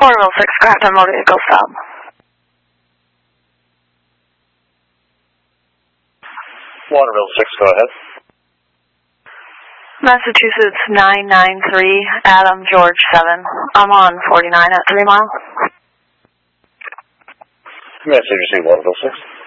Waterville 6, Grafton Motor Vehicle stop. Waterville 6, go ahead. Massachusetts 993, Adam George 7. I'm on 49 at 3 miles. Message received, Waterville 6.